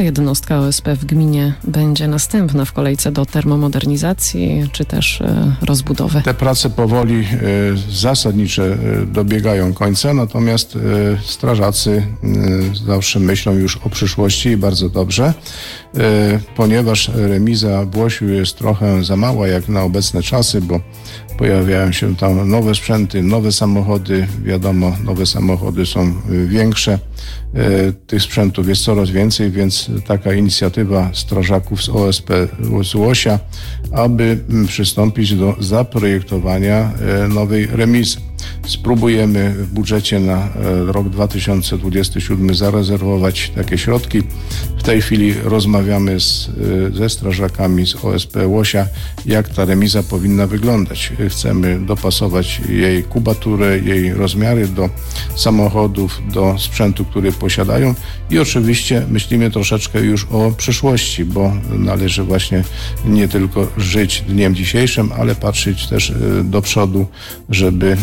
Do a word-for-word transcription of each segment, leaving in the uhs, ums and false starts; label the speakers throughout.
Speaker 1: Jednostka O S P w gminie będzie następna w kolejce do termomodernizacji, czy też e, rozbudowy?
Speaker 2: Te prace powoli e, zasadnicze e, dobiegają końca, natomiast e, strażacy e, zawsze myślą już o przyszłości i bardzo dobrze, e, ponieważ remiza w Łosiu jest trochę za mała jak na obecne czasy, bo pojawiają się tam nowe sprzęty, nowe samochody, wiadomo, nowe samochody są większe, e, tych sprzętów jest coraz więcej, więc taka inicjatywa strażaków z O S P z Łosia, aby przystąpić do zaprojektowania nowej remizy. Spróbujemy w budżecie na rok dwa tysiące dwudziesty siódmy zarezerwować takie środki. W tej chwili rozmawiamy z, ze strażakami z O S P Łosia, jak ta remiza powinna wyglądać. Chcemy dopasować jej kubaturę, jej rozmiary do samochodów, do sprzętu, który posiadają i oczywiście myślimy troszeczkę już o przyszłości, bo należy właśnie nie tylko żyć dniem dzisiejszym, ale patrzeć też do przodu, żeby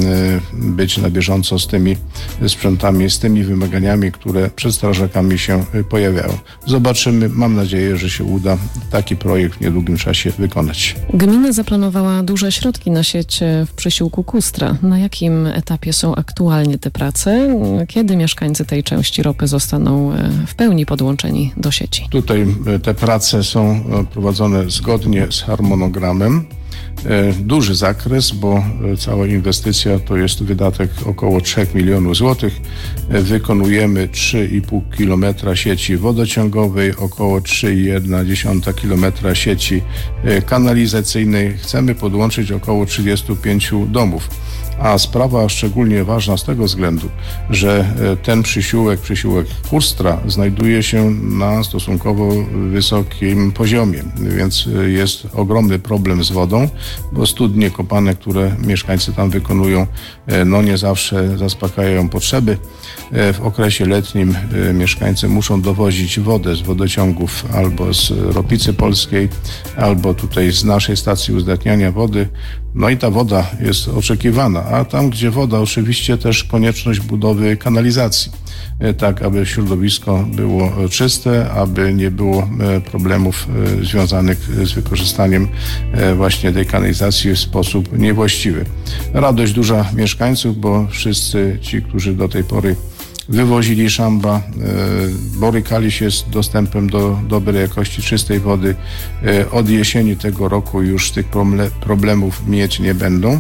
Speaker 2: być na bieżąco z tymi sprzętami, z tymi wymaganiami, które przed strażakami się pojawiają. Zobaczymy, mam nadzieję, że się uda taki projekt w niedługim czasie wykonać.
Speaker 1: Gmina zaplanowała duże środki na sieć w Przysiłku Kustra. Na jakim etapie są aktualnie te prace? Kiedy mieszkańcy tej części Ropy zostaną w pełni podłączeni do sieci?
Speaker 2: Tutaj te prace są prowadzone zgodnie z harmonogramem. Duży zakres, bo cała inwestycja to jest wydatek około trzech milionów złotych. Wykonujemy trzy i pół kilometra sieci wodociągowej, około trzy i jedna dziesiąta kilometra sieci kanalizacyjnej. Chcemy podłączyć około trzydziestu pięciu domów. A sprawa szczególnie ważna z tego względu, że ten przysiłek, przysiłek Kustra znajduje się na stosunkowo wysokim poziomie, więc jest ogromny problem z wodą, bo studnie kopane, które mieszkańcy tam wykonują, no nie zawsze zaspokajają potrzeby. W okresie letnim mieszkańcy muszą dowozić wodę z wodociągów albo z Ropicy Polskiej, albo tutaj z naszej stacji uzdatniania wody. No i ta woda jest oczekiwana, a tam, gdzie woda, oczywiście też konieczność budowy kanalizacji, tak aby środowisko było czyste, aby nie było problemów związanych z wykorzystaniem właśnie tej kanalizacji w sposób niewłaściwy. Radość duża mieszkańców, bo wszyscy ci, którzy do tej pory wywozili szamba, borykali się z dostępem do dobrej jakości czystej wody. Od jesieni tego roku już tych problemów mieć nie będą.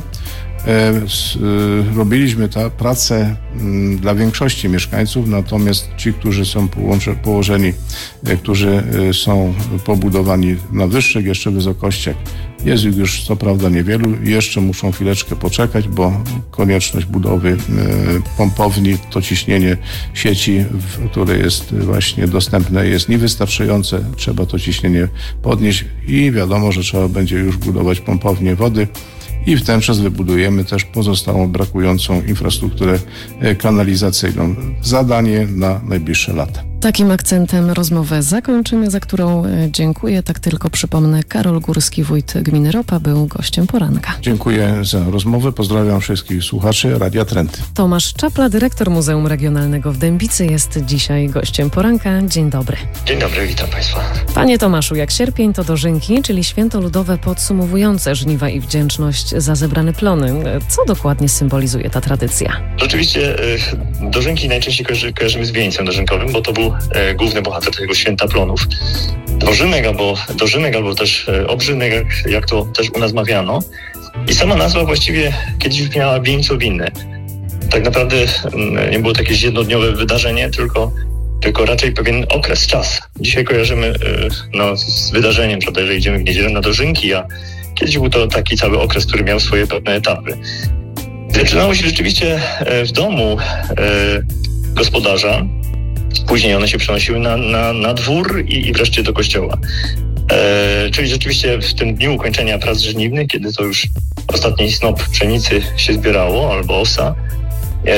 Speaker 2: Robiliśmy tę pracę dla większości mieszkańców, natomiast ci, którzy są położeni, którzy są pobudowani na wyższych jeszcze wysokościach, jest ich już co prawda niewielu, jeszcze muszą chwileczkę poczekać, bo konieczność budowy pompowni, to ciśnienie sieci, które jest właśnie dostępne, jest niewystarczające. Trzeba to ciśnienie podnieść i wiadomo, że trzeba będzie już budować pompownię wody. I w ten czas wybudujemy też pozostałą brakującą infrastrukturę kanalizacyjną. Zadanie na najbliższe lata.
Speaker 1: Takim akcentem rozmowę zakończymy, za którą dziękuję. Tak tylko przypomnę, Karol Górski, wójt gminy Ropa, był gościem poranka.
Speaker 2: Dziękuję za rozmowę. Pozdrawiam wszystkich słuchaczy Radia Trent.
Speaker 1: Tomasz Czapla, dyrektor Muzeum Regionalnego w Dębicy, jest dzisiaj gościem poranka. Dzień dobry.
Speaker 3: Dzień dobry, witam Państwa.
Speaker 1: Panie Tomaszu, jak sierpień to dożynki, czyli święto ludowe podsumowujące żniwa i wdzięczność za zebrane plony. Co dokładnie symbolizuje ta tradycja?
Speaker 3: Rzeczywiście dożynki najczęściej kojarzy, kojarzymy z wieńcem dożynkowym, bo to był e, główny bohater tego święta plonów. Dożynek albo, dożynek, albo też e, obrzynek, jak, jak to też u nas mawiano. I sama nazwa właściwie kiedyś brzmiała wieńcu winny. Tak naprawdę m, nie było to jakieś jednodniowe wydarzenie, tylko, tylko raczej pewien okres, czas. Dzisiaj kojarzymy e, no, z wydarzeniem, prawda, że idziemy w niedzielę na dożynki, a kiedyś był to taki cały okres, który miał swoje pewne etapy. Zaczynało się rzeczywiście w domu e, gospodarza. Później one się przenosiły na, na, na dwór i, i wreszcie do kościoła. E, czyli rzeczywiście w tym dniu ukończenia prac żniwnych, kiedy to już ostatni snop pszenicy się zbierało, albo owsa, e,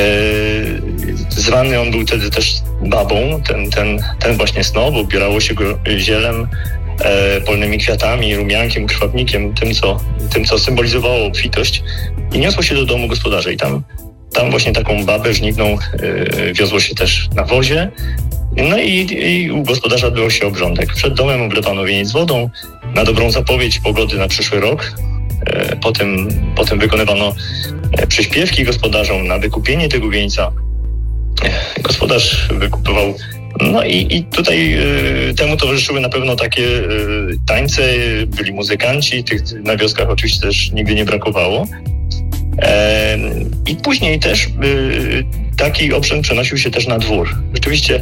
Speaker 3: zwany on był wtedy też babą, ten, ten, ten właśnie snop, ubierało się go zielem, e, polnymi kwiatami, rumiankiem, krwawnikiem, tym co, tym, co symbolizowało obfitość i niosło się do domu gospodarza. I tam Tam właśnie taką babę żniwną y, wiozło się też na wozie No i, i u gospodarza odbywał się obrządek. Przed domem oblewano wieniec wodą na dobrą zapowiedź pogody na przyszły rok. Potem, potem wykonywano przyśpiewki gospodarzom na wykupienie tego wieńca. Gospodarz wykupywał. No i, i tutaj y, temu towarzyszyły na pewno takie y, tańce, byli muzykanci, tych na wioskach oczywiście też nigdy nie brakowało. E, I później też y, taki obrzęd przenosił się też na dwór. Rzeczywiście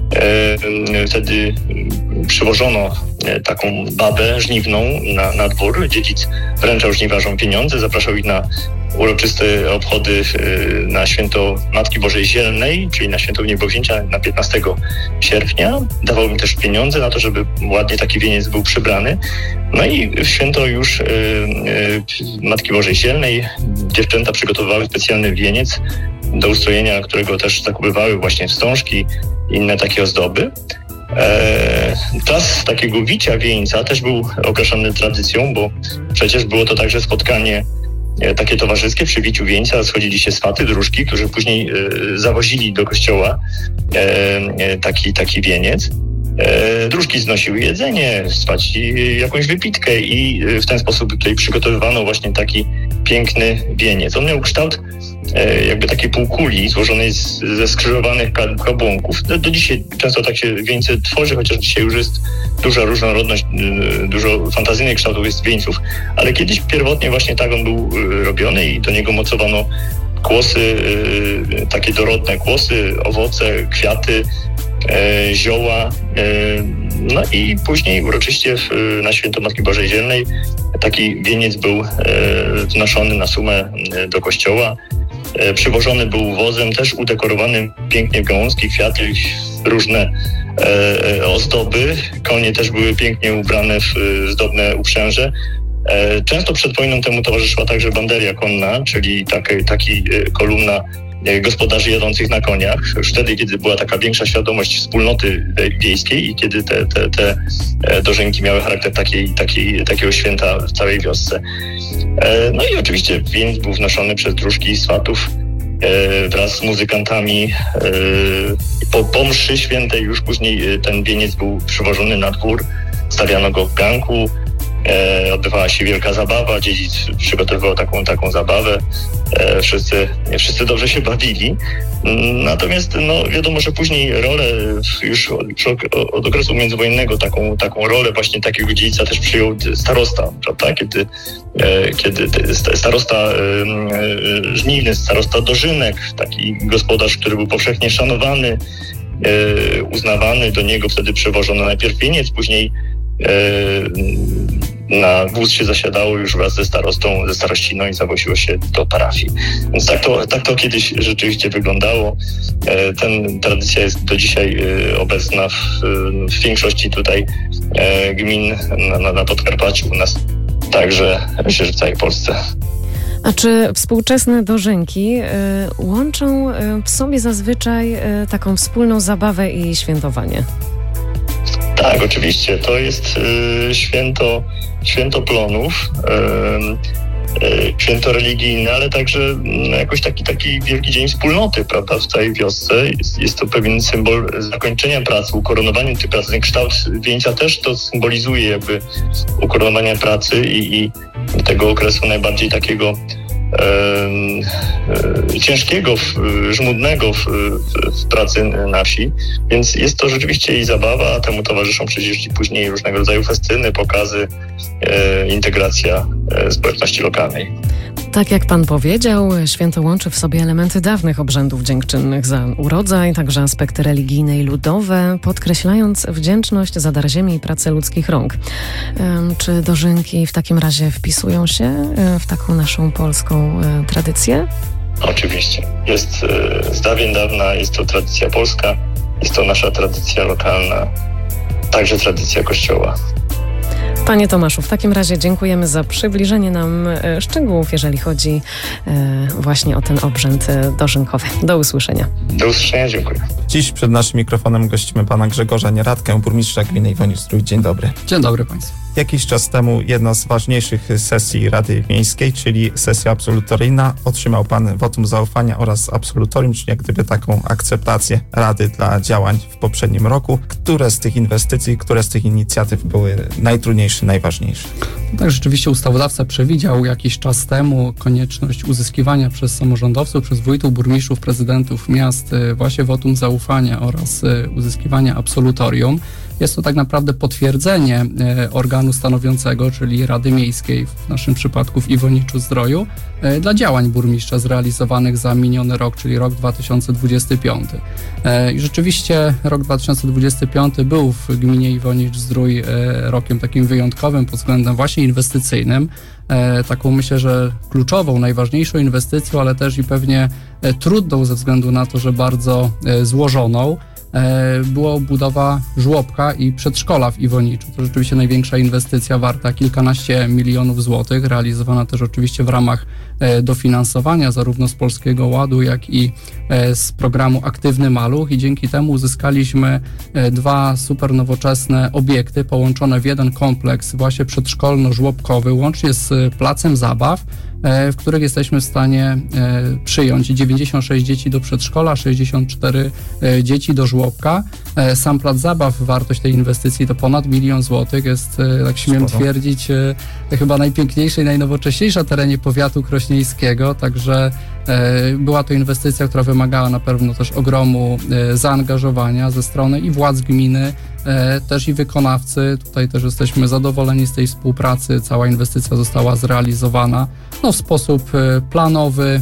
Speaker 3: e, wtedy przywożono taką babę żniwną na, na dwór. Dziedzic wręczał żniwarzom pieniądze, zapraszał ich na uroczyste obchody na święto Matki Bożej Zielnej, czyli na święto Niebowzięcia na piętnastego sierpnia. Dawał im też pieniądze na to, żeby ładnie taki wieniec był przybrany. No i w święto już y, y, Matki Bożej Zielnej dziewczęta przygotowywały specjalny wieniec, do ustrojenia którego też zakupywały właśnie wstążki i inne takie ozdoby. E, czas takiego wicia wieńca też był określony tradycją, bo przecież było to także spotkanie e, takie towarzyskie. Przy wiciu wieńca schodzili się swaty, dróżki, którzy później e, zawozili do kościoła e, e, taki, taki wieniec. E, dróżki znosiły jedzenie, swaci jakąś wypitkę i w ten sposób tutaj przygotowywano właśnie taki piękny wieniec. On miał kształt e, jakby takiej półkuli złożonej z, ze skrzyżowanych kabłonków. Do, do dzisiaj często tak się wieńce tworzy, chociaż dzisiaj już jest duża różnorodność, e, dużo fantazyjnych kształtów jest wieńców, ale kiedyś pierwotnie właśnie tak on był e, robiony i do niego mocowano kłosy, e, takie dorodne kłosy, owoce, kwiaty, E, zioła, e, no i później uroczyście w, na święto Matki Bożej Zielnej taki wieniec był e, wnoszony na sumę e, do kościoła. E, przywożony był wozem, też udekorowany pięknie gałązki, kwiaty, różne e, ozdoby. Konie też były pięknie ubrane w e, zdobne uprzęże. E, często przed wojną temu towarzyszyła także banderia konna, czyli taki, taki e, kolumna gospodarzy jadących na koniach. Już wtedy, kiedy była taka większa świadomość wspólnoty wiejskiej i kiedy te, te, te dożynki miały charakter takiej, takiej, takiego święta w całej wiosce. No i oczywiście wieniec był wnoszony przez dróżki i swatów wraz z muzykantami. Po, po mszy świętej już później ten wieniec był przywożony na dwór, stawiano go w ganku. E, odbywała się wielka zabawa, dziedzic przygotowywał taką, taką zabawę, e, wszyscy, wszyscy dobrze się bawili. Natomiast no, wiadomo, że później rolę już od, od okresu międzywojennego taką, taką rolę właśnie takiego dziedzica też przyjął starosta, prawda? Kiedy, e, kiedy starosta e, e, żniwny, starosta dożynek, taki gospodarz, który był powszechnie szanowany, e, uznawany, do niego wtedy przewożono najpierw wieniec, później na wóz się zasiadało już wraz ze starostą, ze starościną i zawoziło się do parafii. Więc tak to, tak to kiedyś rzeczywiście wyglądało. Ten tradycja jest do dzisiaj obecna w, w większości tutaj gmin na, na Podkarpaciu, u nas także, myślę, że w całej Polsce.
Speaker 1: A czy współczesne dożynki y, łączą y, w sobie zazwyczaj y, taką wspólną zabawę i świętowanie?
Speaker 3: Tak, oczywiście. To jest y, święto, święto plonów, y, y, święto religijne, ale także y, jakoś taki, taki wielki dzień wspólnoty, prawda, w całej wiosce. Jest, jest to pewien symbol zakończenia pracy, ukoronowania tej pracy. Ten kształt wieńca też to symbolizuje jakby ukoronowanie pracy i, i tego okresu najbardziej takiego E, e, ciężkiego, żmudnego w, w, w pracy na wsi, więc jest to rzeczywiście i zabawa, a temu towarzyszą przecież i później różnego rodzaju festyny, pokazy, e, integracja e, społeczności lokalnej.
Speaker 1: Tak jak pan powiedział, święto łączy w sobie elementy dawnych obrzędów dziękczynnych za urodzaj, także aspekty religijne i ludowe, podkreślając wdzięczność za dar ziemi i pracę ludzkich rąk. Czy dożynki w takim razie wpisują się w taką naszą polską tradycję?
Speaker 3: Oczywiście. Jest z dawien dawna, jest to tradycja polska, jest to nasza tradycja lokalna, także tradycja Kościoła.
Speaker 1: Panie Tomaszu, w takim razie dziękujemy za przybliżenie nam szczegółów, jeżeli chodzi właśnie o ten obrzęd dożynkowy. Do usłyszenia.
Speaker 3: Do usłyszenia, dziękuję.
Speaker 4: Dziś przed naszym mikrofonem gościmy pana Grzegorza Nieradkę, burmistrza gminy Iwoniów-Zdrój. Dzień dobry.
Speaker 5: Dzień dobry państwu.
Speaker 4: Jakiś czas temu jedna z ważniejszych sesji Rady Miejskiej, czyli sesja absolutoryjna, otrzymał pan wotum zaufania oraz absolutorium, czyli jak gdyby taką akceptację Rady dla działań w poprzednim roku. Które z tych inwestycji, które z tych inicjatyw były najtrudniejsze, najważniejsze?
Speaker 5: Tak, rzeczywiście ustawodawca przewidział jakiś czas temu konieczność uzyskiwania przez samorządowców, przez wójtów, burmistrzów, prezydentów miast właśnie wotum zaufania oraz uzyskiwania absolutorium. Jest to tak naprawdę potwierdzenie organu stanowiącego, czyli Rady Miejskiej, w naszym przypadku w Iwoniczu-Zdroju, dla działań burmistrza zrealizowanych za miniony rok, czyli rok dwa tysiące dwudziesty piąty. I rzeczywiście rok dwa tysiące dwudziesty piąty był w gminie Iwonicz-Zdrój rokiem takim wyjątkowym pod względem właśnie inwestycyjnym. Taką myślę, że kluczową, najważniejszą inwestycją, ale też i pewnie trudną ze względu na to, że bardzo złożoną, była budowa żłobka i przedszkola w Iwoniczu. To rzeczywiście największa inwestycja warta kilkanaście milionów złotych, realizowana też oczywiście w ramach dofinansowania zarówno z Polskiego Ładu, jak i z programu Aktywny Maluch i dzięki temu uzyskaliśmy dwa super nowoczesne obiekty połączone w jeden kompleks właśnie przedszkolno-żłobkowy, łącznie z placem zabaw, w których jesteśmy w stanie przyjąć dziewięćdziesiąt sześć dzieci do przedszkola, sześćdziesiąt cztery dzieci do żłobka. Sam plac zabaw, wartość tej inwestycji to ponad milion złotych. Jest, tak śmiem Sporo. twierdzić, chyba najpiękniejsza i najnowocześniejsza na terenie powiatu krośnieńskiego, także była to inwestycja, która wymagała na pewno też ogromu zaangażowania ze strony i władz gminy, też i wykonawcy. Tutaj też jesteśmy zadowoleni z tej współpracy. Cała inwestycja została zrealizowana no, w sposób planowy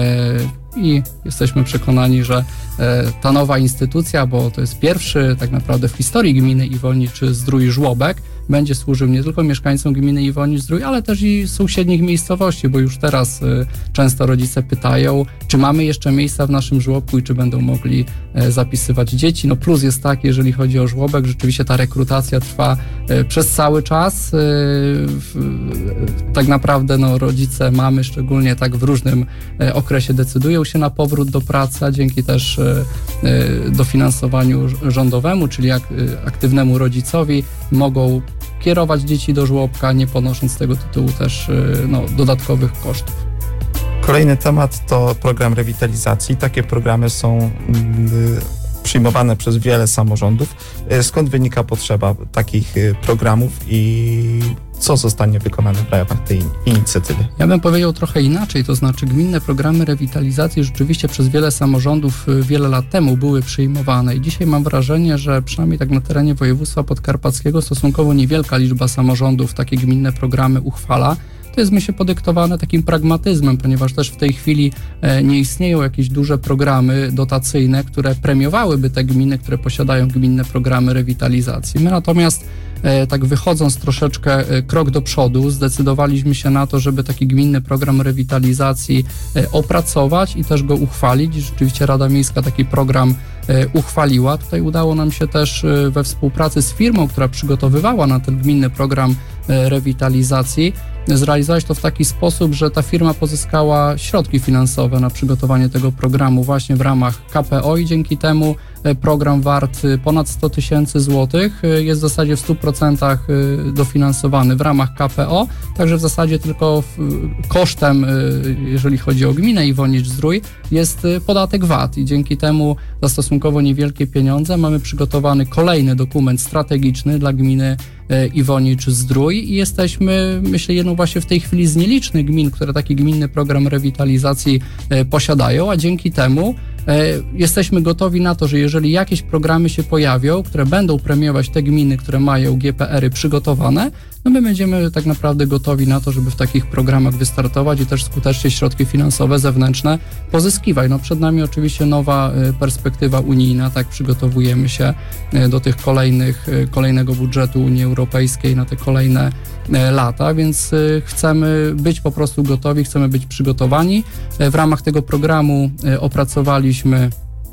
Speaker 5: i jesteśmy przekonani, że ta nowa instytucja, bo to jest pierwszy tak naprawdę w historii gminy Iwonicz-Zdrój żłobek, będzie służył nie tylko mieszkańcom gminy Iwonicz-Zdrój, ale też i sąsiednich miejscowości, bo już teraz y, często rodzice pytają, czy mamy jeszcze miejsca w naszym żłobku i czy będą mogli y, zapisywać dzieci. No plus jest taki, jeżeli chodzi o żłobek, rzeczywiście ta rekrutacja trwa y, przez cały czas. Y, w, y, tak naprawdę no, rodzice, mamy szczególnie tak w różnym y, okresie decydują się na powrót do pracy, a dzięki też y, y, dofinansowaniu rządowemu, czyli ak, y, aktywnemu rodzicowi mogą kierować dzieci do żłobka, nie ponosząc z tego tytułu też no, dodatkowych kosztów.
Speaker 4: Kolejny temat to program rewitalizacji. Takie programy są mm, przyjmowane przez wiele samorządów. Skąd wynika potrzeba takich programów i co zostanie wykonane w ramach tej inicjatywy?
Speaker 5: Ja bym powiedział trochę inaczej, to znaczy gminne programy rewitalizacji rzeczywiście przez wiele samorządów wiele lat temu były przyjmowane i dzisiaj mam wrażenie, że przynajmniej tak na terenie województwa podkarpackiego stosunkowo niewielka liczba samorządów takie gminne programy uchwala. To jest, myślę, podyktowane takim pragmatyzmem, ponieważ też w tej chwili nie istnieją jakieś duże programy dotacyjne, które premiowałyby te gminy, które posiadają gminne programy rewitalizacji. My natomiast tak wychodząc troszeczkę krok do przodu, zdecydowaliśmy się na to, żeby taki gminny program rewitalizacji opracować i też go uchwalić. Rzeczywiście Rada Miejska taki program uchwaliła. Tutaj udało nam się też we współpracy z firmą, która przygotowywała na ten gminny program rewitalizacji, zrealizować to w taki sposób, że ta firma pozyskała środki finansowe na przygotowanie tego programu właśnie w ramach K P O i dzięki temu program wart ponad sto tysięcy złotych jest w zasadzie w stu procentach dofinansowany w ramach K P O, także w zasadzie tylko kosztem, jeżeli chodzi o gminę Iwonicz-Zdrój, jest podatek V A T i dzięki temu za stosunkowo niewielkie pieniądze mamy przygotowany kolejny dokument strategiczny dla gminy Iwonicz-Zdrój i jesteśmy, myślę, jedną właśnie w tej chwili z nielicznych gmin, które taki gminny program rewitalizacji posiadają, a dzięki temu jesteśmy gotowi na to, że jeżeli jakieś programy się pojawią, które będą premiować te gminy, które mają G P R-y przygotowane, no my będziemy tak naprawdę gotowi na to, żeby w takich programach wystartować i też skutecznie środki finansowe zewnętrzne pozyskiwać. No przed nami oczywiście nowa perspektywa unijna, tak przygotowujemy się do tych kolejnych, kolejnego budżetu Unii Europejskiej na te kolejne lata, więc chcemy być po prostu gotowi, chcemy być przygotowani. W ramach tego programu opracowaliśmy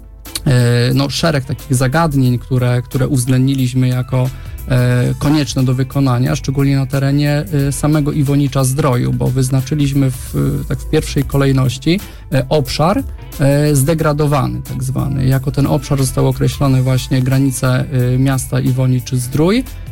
Speaker 5: no, szereg takich zagadnień, które, które uwzględniliśmy jako konieczne do wykonania, szczególnie na terenie samego Iwonicza-Zdroju, bo wyznaczyliśmy w, tak w pierwszej kolejności obszar zdegradowany tak zwany. Jako ten obszar zostały określone właśnie granice miasta Iwonicz-Zdrój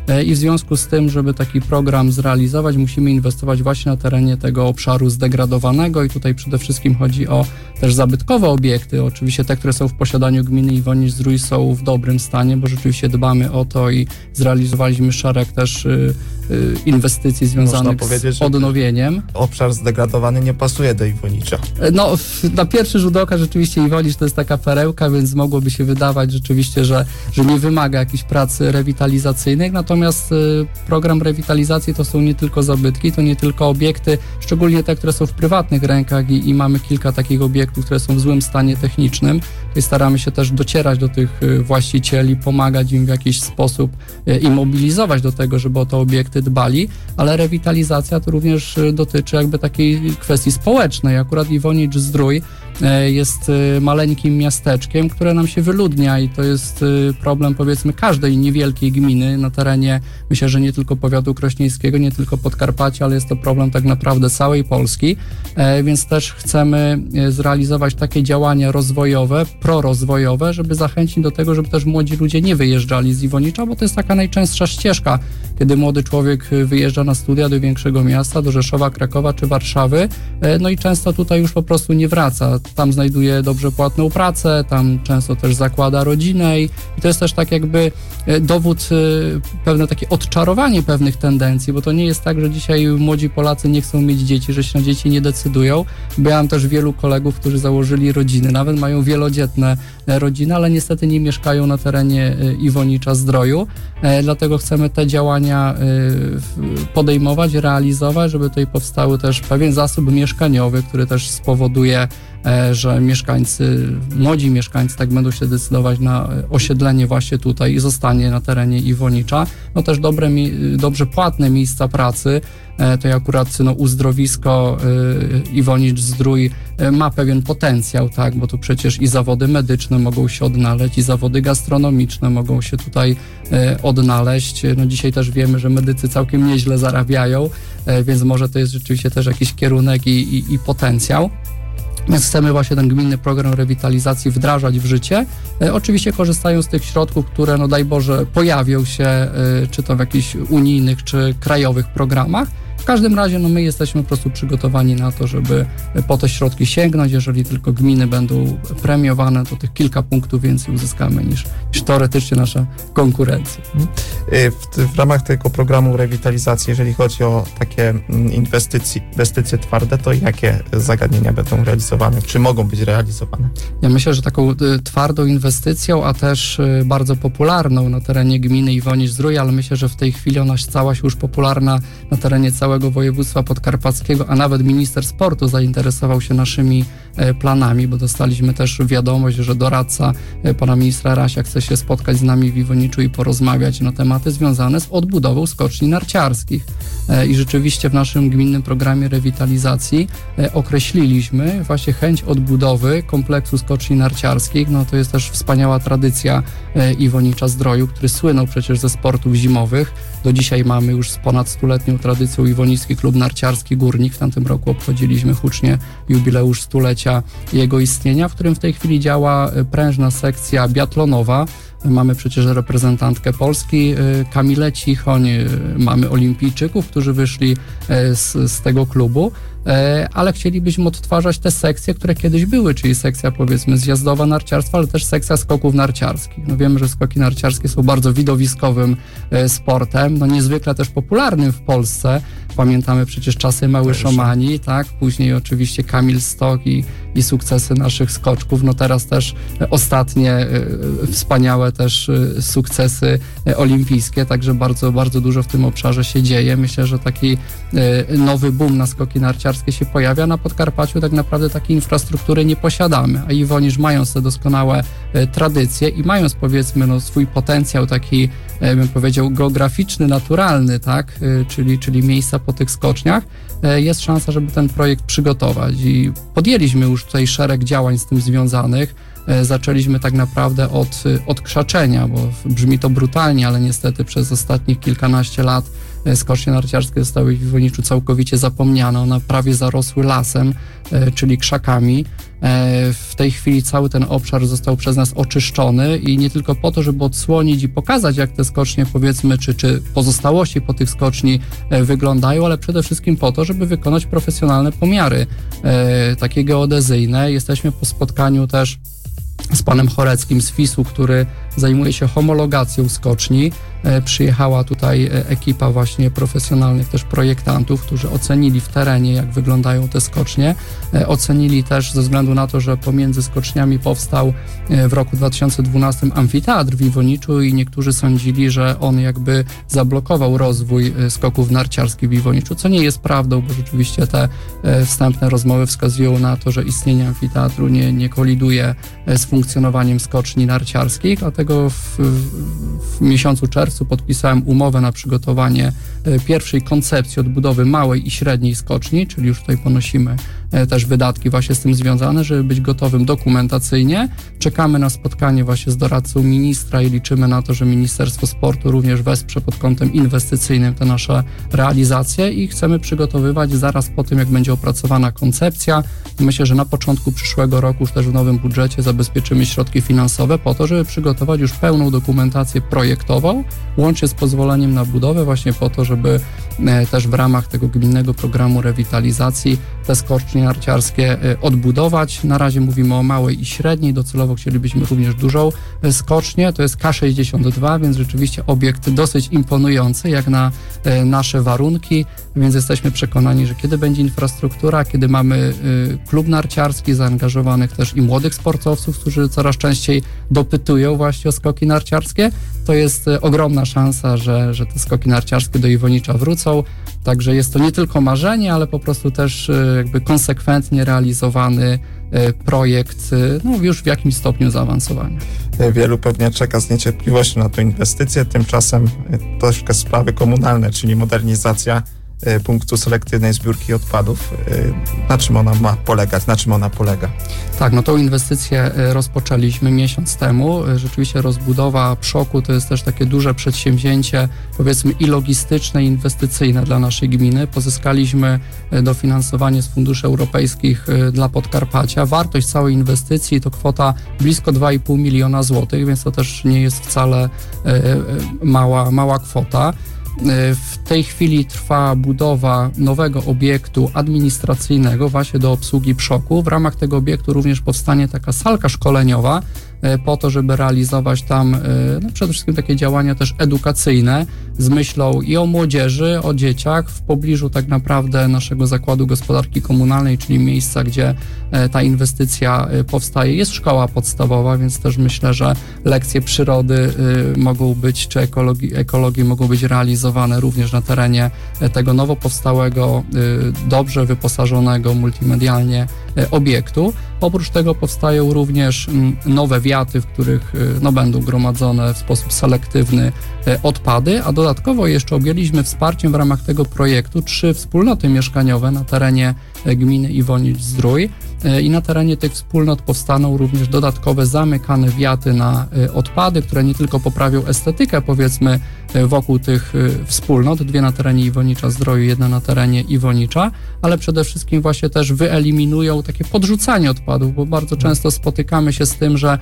Speaker 5: i w związku z tym, żeby taki program zrealizować, musimy inwestować właśnie na terenie tego obszaru zdegradowanego i tutaj przede wszystkim chodzi o też zabytkowe obiekty. Oczywiście te, które są w posiadaniu gminy Iwonicz-Zdrój są w dobrym stanie, bo rzeczywiście dbamy o to i zrealizowaliśmy szereg też y, y, inwestycji związanych z odnowieniem.
Speaker 4: Obszar zdegradowany nie pasuje do Iwonicza.
Speaker 5: No, na pierwszy rzut oka rzeczywiście Iwonicz to jest taka perełka, więc mogłoby się wydawać rzeczywiście, że, że nie wymaga jakichś prac rewitalizacyjnych, natomiast y, program rewitalizacji to są nie tylko zabytki, to nie tylko obiekty, szczególnie te, które są w prywatnych rękach i, i mamy kilka takich obiektów, które są w złym stanie technicznym. Tutaj staramy się też docierać do tych y, właścicieli, pomagać im w jakiś sposób y, i mobilizować do tego, żeby o te obiekty dbali, ale rewitalizacja to również y, dotyczy jakby takiej kwestii społecznej. Akurat Iwonicz-Zdrój jest maleńkim miasteczkiem, które nam się wyludnia i to jest problem powiedzmy każdej niewielkiej gminy na terenie, myślę, że nie tylko powiatu krośnieńskiego, nie tylko Podkarpacia, ale jest to problem tak naprawdę całej Polski, więc też chcemy zrealizować takie działania rozwojowe, prorozwojowe, żeby zachęcić do tego, żeby też młodzi ludzie nie wyjeżdżali z Iwonicza, bo to jest taka najczęstsza ścieżka, kiedy młody człowiek wyjeżdża na studia do większego miasta, do Rzeszowa, Krakowa czy Warszawy, no i często tutaj już po prostu nie wraca. Tam znajduje dobrze płatną pracę, tam często też zakłada rodzinę i to jest też tak jakby dowód, pewne takie odczarowanie pewnych tendencji, bo to nie jest tak, że dzisiaj młodzi Polacy nie chcą mieć dzieci, że się na dzieci nie decydują. Miałem też wielu kolegów, którzy założyli rodziny, nawet mają wielodzietne rodziny, ale niestety nie mieszkają na terenie Iwonicza-Zdroju, dlatego chcemy te działania podejmować, realizować, żeby tutaj powstały też pewien zasób mieszkaniowy, który też spowoduje, że mieszkańcy, młodzi mieszkańcy tak będą się decydować na osiedlenie właśnie tutaj i zostanie na terenie Iwonicza. No też dobre, dobrze płatne miejsca pracy, to akurat no, uzdrowisko Iwonicz-Zdrój ma pewien potencjał, tak, bo tu przecież i zawody medyczne mogą się odnaleźć, i zawody gastronomiczne mogą się tutaj odnaleźć. No dzisiaj też wiemy, że medycy całkiem nieźle zarabiają, więc może to jest rzeczywiście też jakiś kierunek i, i, i potencjał. Więc chcemy właśnie ten gminny program rewitalizacji wdrażać w życie, e, oczywiście korzystając z tych środków, które no daj Boże pojawią się, e, czy to w jakichś unijnych, czy krajowych programach. W każdym razie no my jesteśmy po prostu przygotowani na to, żeby po te środki sięgnąć. Jeżeli tylko gminy będą premiowane, to tych kilka punktów więcej uzyskamy niż, niż teoretycznie nasza konkurencja.
Speaker 4: W, w ramach tego programu rewitalizacji, jeżeli chodzi o takie inwestycje, inwestycje twarde, to jakie zagadnienia będą realizowane? Czy mogą być realizowane?
Speaker 5: Ja myślę, że taką twardą inwestycją, a też bardzo popularną na terenie gminy Iwonicz-Zdrój, ale myślę, że w tej chwili ona stała się już popularna na terenie całego województwa podkarpackiego, a nawet minister sportu zainteresował się naszymi planami, bo dostaliśmy też wiadomość, że doradca pana ministra Rasia chce się spotkać z nami w Iwoniczu i porozmawiać na tematy związane z odbudową skoczni narciarskich. I rzeczywiście w naszym gminnym programie rewitalizacji określiliśmy właśnie chęć odbudowy kompleksu skoczni narciarskich. No to jest też wspaniała tradycja Iwonicza-Zdroju, który słynął przecież ze sportów zimowych. Do dzisiaj mamy już z ponad stuletnią tradycją Iwonicki Klub Narciarski Górnik. W tamtym roku obchodziliśmy hucznie jubileusz stulecia jego istnienia, w którym w tej chwili działa prężna sekcja biatlonowa. Mamy przecież reprezentantkę Polski, Kamilę Cichoń, mamy olimpijczyków, którzy wyszli z, z tego klubu, ale chcielibyśmy odtwarzać te sekcje, które kiedyś były, czyli sekcja powiedzmy zjazdowa narciarstwa, ale też sekcja skoków narciarskich. No wiemy, że skoki narciarskie są bardzo widowiskowym sportem, no niezwykle też popularnym w Polsce. Pamiętamy przecież czasy Mały Szomani, tak? Później oczywiście Kamil Stok i, i sukcesy naszych skoczków. No teraz też ostatnie e, wspaniałe też e, sukcesy e, olimpijskie, także bardzo, bardzo dużo w tym obszarze się dzieje. Myślę, że taki e, nowy boom na skoki narciarskie się pojawia. Na Podkarpaciu tak naprawdę takiej infrastruktury nie posiadamy, a Iwonicz mając te doskonałe e, tradycje i mając powiedzmy no, swój potencjał taki, e, bym powiedział, geograficzny, naturalny, tak? E, czyli, czyli miejsca po tych skoczniach, jest szansa, żeby ten projekt przygotować i podjęliśmy już tutaj szereg działań z tym związanych. Zaczęliśmy tak naprawdę od, od krzaczenia, bo brzmi to brutalnie, ale niestety przez ostatnich kilkanaście lat skocznie narciarskie zostały w Iwoniczu całkowicie zapomniane. One prawie zarosły lasem, czyli krzakami. W tej chwili cały ten obszar został przez nas oczyszczony i nie tylko po to, żeby odsłonić i pokazać, jak te skocznie, powiedzmy, czy, czy pozostałości po tych skoczni wyglądają, ale przede wszystkim po to, żeby wykonać profesjonalne pomiary, takie geodezyjne. Jesteśmy po spotkaniu też z panem Choreckim z F I S-u, który zajmuje się homologacją skoczni. Przyjechała tutaj ekipa właśnie profesjonalnych też projektantów, którzy ocenili w terenie, jak wyglądają te skocznie. Ocenili też ze względu na to, że pomiędzy skoczniami powstał w roku dwa tysiące dwunastym amfiteatr w Iwoniczu i niektórzy sądzili, że on jakby zablokował rozwój skoków narciarskich w Iwoniczu, co nie jest prawdą, bo rzeczywiście te wstępne rozmowy wskazują na to, że istnienie amfiteatru nie, nie koliduje z funkcjonowaniem skoczni narciarskich, dlatego w, w miesiącu czerwcu podpisałem umowę na przygotowanie pierwszej koncepcji odbudowy małej i średniej skoczni, czyli już tutaj ponosimy też wydatki właśnie z tym związane, żeby być gotowym dokumentacyjnie. Czekamy na spotkanie właśnie z doradcą ministra i liczymy na to, że Ministerstwo Sportu również wesprze pod kątem inwestycyjnym te nasze realizacje i chcemy przygotowywać zaraz po tym, jak będzie opracowana koncepcja. Myślę, że na początku przyszłego roku już też w nowym budżecie zabezpieczymy środki finansowe po to, żeby przygotować już pełną dokumentację projektową, łącznie z pozwoleniem na budowę, właśnie po to, żeby też w ramach tego gminnego programu rewitalizacji te skocznie narciarskie odbudować. Na razie mówimy o małej i średniej, docelowo chcielibyśmy również dużą skocznię, to jest K sześćdziesiąt dwa, więc rzeczywiście obiekt dosyć imponujący jak na nasze warunki, więc jesteśmy przekonani, że kiedy będzie infrastruktura, kiedy mamy klub narciarski, zaangażowanych też i młodych sportowców, którzy coraz częściej dopytują właśnie o skoki narciarskie, to jest ogromna szansa, że, że te skoki narciarskie do Iwonicza wrócą. Także jest to nie tylko marzenie, ale po prostu też jakby konsekwentnie realizowany projekt, no już w jakimś stopniu zaawansowania.
Speaker 4: Wielu pewnie czeka z niecierpliwością na tę inwestycję, tymczasem troszkę sprawy komunalne, czyli modernizacja punktu selektywnej zbiórki odpadów. Na czym ona ma polegać? Na czym ona polega?
Speaker 5: Tak, no tą inwestycję rozpoczęliśmy miesiąc temu. Rzeczywiście rozbudowa Przoku to jest też takie duże przedsięwzięcie, powiedzmy i logistyczne, i inwestycyjne dla naszej gminy. Pozyskaliśmy dofinansowanie z funduszy europejskich dla Podkarpacia. Wartość całej inwestycji to kwota blisko dwa i pół miliona złotych, więc to też nie jest wcale mała, mała kwota. W tej chwili trwa budowa nowego obiektu administracyjnego właśnie do obsługi Przoku. W ramach tego obiektu również powstanie taka salka szkoleniowa po to, żeby realizować tam no, przede wszystkim takie działania też edukacyjne z myślą i o młodzieży, o dzieciach w pobliżu tak naprawdę naszego Zakładu Gospodarki Komunalnej, czyli miejsca, gdzie ta inwestycja powstaje. Jest szkoła podstawowa, więc też myślę, że lekcje przyrody mogą być, czy ekologii, ekologii mogą być realizowane również na terenie tego nowo powstałego, dobrze wyposażonego multimedialnie obiektu. Oprócz tego powstają również nowe wiaty, w których no, będą gromadzone w sposób selektywny odpady, a dodatkowo jeszcze objęliśmy wsparciem w ramach tego projektu trzy wspólnoty mieszkaniowe na terenie gminy Iwonicz-Zdrój i na terenie tych wspólnot powstaną również dodatkowe zamykane wiaty na odpady, które nie tylko poprawią estetykę, powiedzmy, wokół tych wspólnot, dwie na terenie Iwonicza-Zdroju, jedna na terenie Iwonicza, ale przede wszystkim właśnie też wyeliminują takie podrzucanie odpadów, bo bardzo często spotykamy się z tym, że